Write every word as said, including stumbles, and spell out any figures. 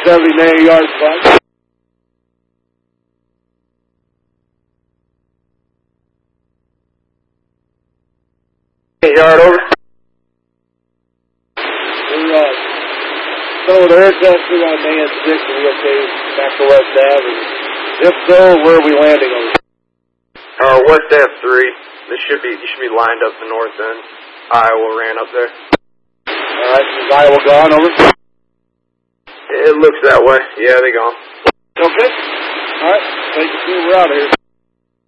seventy man yard spot. Eight yard over. We're, uh, so the air testing on man six, are we okay back to West Ave? And if so, where are we landing on? Uh, West Ave three. This should be, you should be lined up the north end. Iowa ran up there. Alright, is Iowa gone, over? It looks that way. Yeah, they gone. Okay. Alright, thank you. We're out of here.